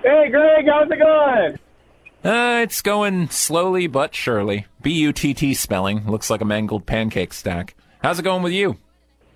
Hey, Greg, how's it going? It's going slowly but surely. B-U-T-T spelling. Looks like a mangled pancake stack. How's it going with you?